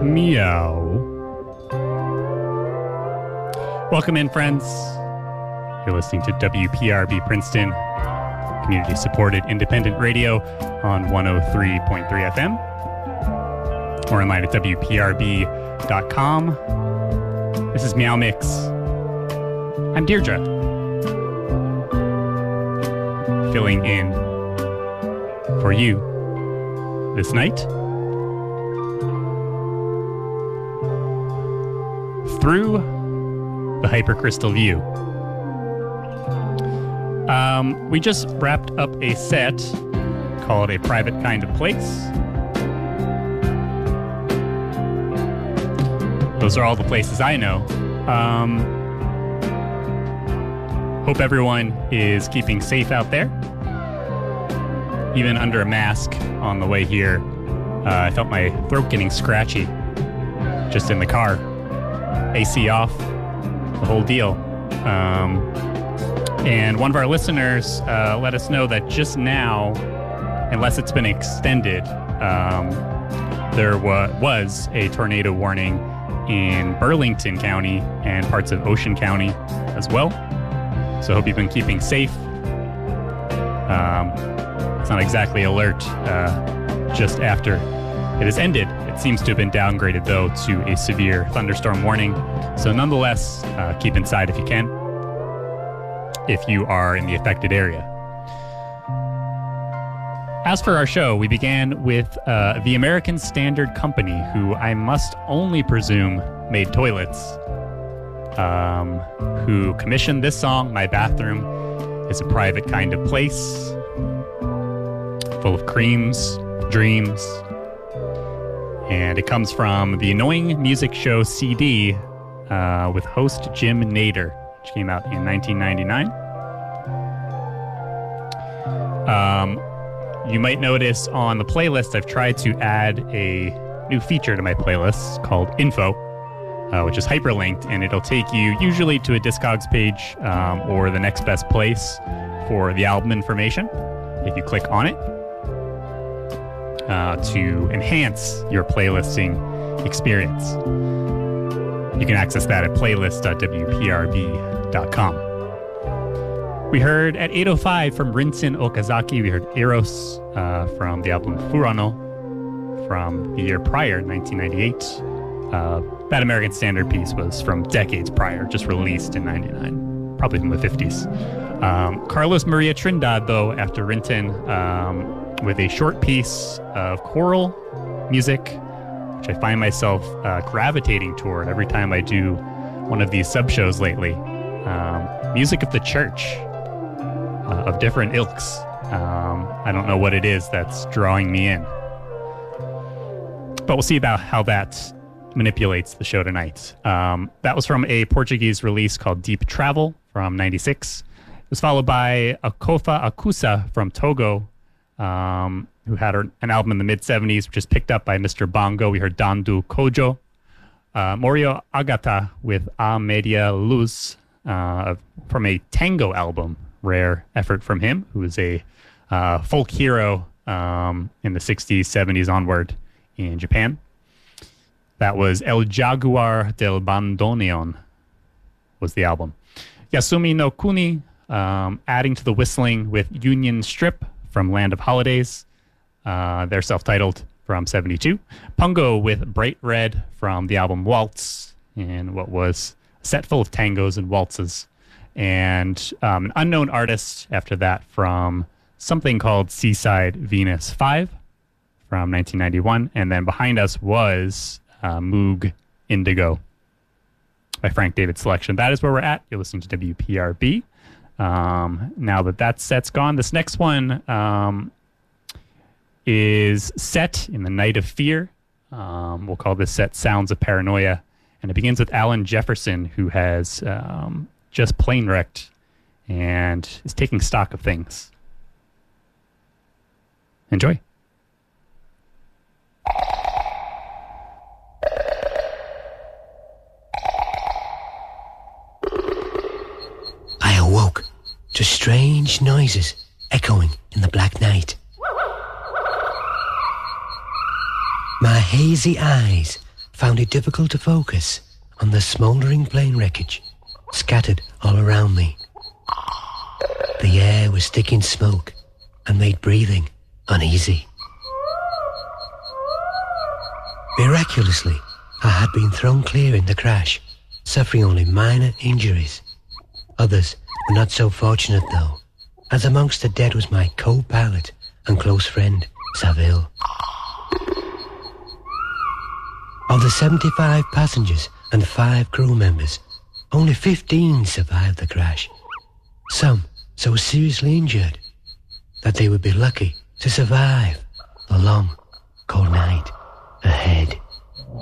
Meow. Welcome in, friends. You're listening to WPRB Princeton, community-supported independent radio on 103.3 FM, or online at WPRB.com. This is Meow Mix. I'm Deirdre, filling in for you this night through the Hypercrystal View. We just wrapped up a set called A Private Kind of Place. Those are all the places I know. Hope everyone is keeping safe out there. Even under a mask on the way here, I felt my throat getting scratchy just in the car. AC off, the whole deal. And one of our listeners let us know that just now, unless it's been extended, there was a tornado warning in Burlington County and parts of Ocean County as well. So I hope you've been keeping safe. It's not exactly alert just after it has ended. It seems to have been downgraded, though, to a severe thunderstorm warning. So nonetheless, keep inside if you can, if you are in the affected area. As for our show, we began with the American Standard Company, who I must only presume made toilets, who commissioned this song, My Bathroom is a Private Kind of Place, full of creams, dreams. And it comes from the Annoying Music Show CD with host Jim Nader, which came out in 1999. You might notice on the playlist, I've tried to add a new feature to my playlist called Info, which is hyperlinked, and it'll take you usually to a Discogs page or the next best place for the album information if you click on it to enhance your playlisting experience. You can access that at playlist.wprb.com. We heard at 8:05 from Rinsen Okazaki. We heard Eros from the album Furano from the year prior, 1998. That American Standard piece was from decades prior, just released in 99, probably from the 50s. Carlos Maria Trindade, though, after Rinten, with a short piece of choral music, which I find myself gravitating toward every time I do one of these sub-shows lately. Music of the church. Of different ilks. I don't know what it is that's drawing me in. But we'll see about how that manipulates the show tonight. That was from a Portuguese release called Deep Travel from 96. It was followed by Akofa Akusa from Togo, who had an album in the mid-70s, which is picked up by Mr. Bongo. We heard Dandu Kojo. Morio Agata with A Media Luz from a tango album. Rare effort from him, who was a folk hero in the 60s, 70s onward in Japan. That was El Jaguar del Bandoneon was the album. Yasumi no Kuni adding to the whistling with Union Strip from Land of Holidays. They're self-titled from 72. Pungo with Bright Red from the album Waltz, and what was a set full of tangos and waltzes. And an unknown artist after that from something called Seaside Venus 5 from 1991. And then behind us was Moog Indigo by Frank David Selection. That is where we're at. You're listening to WPRB. Now that set's gone, this next one is set in the Night of Fear. We'll call this set Sounds of Paranoia. And it begins with Alan Jefferson, who has just plane wrecked and is taking stock of things. Enjoy. I awoke to strange noises echoing in the black night. My hazy eyes found it difficult to focus on the smouldering plane wreckage scattered all around me. The air was thick in smoke and made breathing uneasy. Miraculously, I had been thrown clear in the crash, suffering only minor injuries. Others were not so fortunate though, as amongst the dead was my co-pilot and close friend, Saville. Of the 75 passengers and 5 crew members, only 15 survived the crash. Some so seriously injured that they would be lucky to survive the long, cold night ahead.